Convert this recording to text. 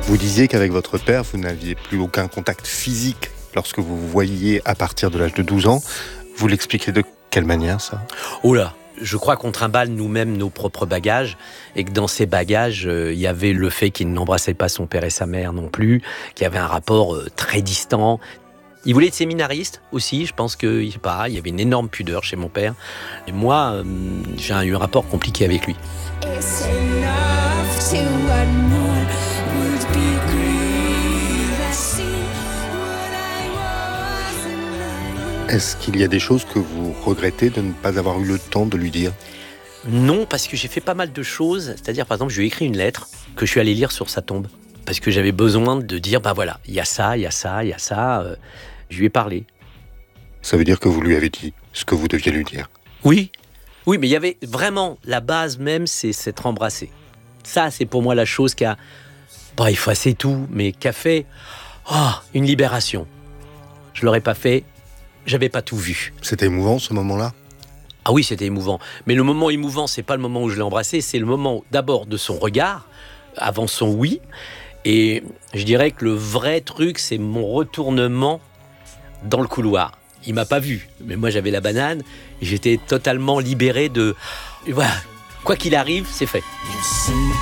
Vous disiez qu'avec votre père, vous n'aviez plus aucun contact physique lorsque vous vous voyiez à partir de l'âge de 12 ans. Vous l'expliquez de quelle manière, ça ? Oh là, je crois qu'on trimballe nous-mêmes nos propres bagages et que dans ces bagages, il y avait le fait qu'il n'embrassait pas son père et sa mère non plus, qu'il y avait un rapport très distant. Il voulait être séminariste aussi, je pense que, je sais pas, il y avait une énorme pudeur chez mon père. Et moi, j'ai eu un rapport compliqué avec lui. It's enough to what more would be grief. I see what I was and I Est-ce qu'il y a des choses que vous regrettez de ne pas avoir eu le temps de lui dire ? Non, parce que j'ai fait pas mal de choses. C'est-à-dire, par exemple, je lui ai écrit une lettre que je suis allé lire sur sa tombe. Parce que j'avais besoin de dire, voilà, il y a ça, il y a ça, il y a ça. Je lui ai parlé. Ça veut dire que vous lui avez dit ce que vous deviez lui dire. Oui, mais il y avait vraiment, la base même, c'est s'être embrassé. Ça, c'est pour moi la chose qui a, pas effacé tout, mais qui a fait une libération. Je l'aurais pas fait, j'avais pas tout vu. C'était émouvant, ce moment-là ? Ah oui, c'était émouvant. Mais le moment émouvant, c'est pas le moment où je l'ai embrassé, c'est le moment d'abord de son regard, avant son oui. Et je dirais que le vrai truc, c'est mon retournement dans le couloir. Il m'a pas vu, mais moi j'avais la banane et j'étais totalement libéré de... Voilà, quoi qu'il arrive, c'est fait. see.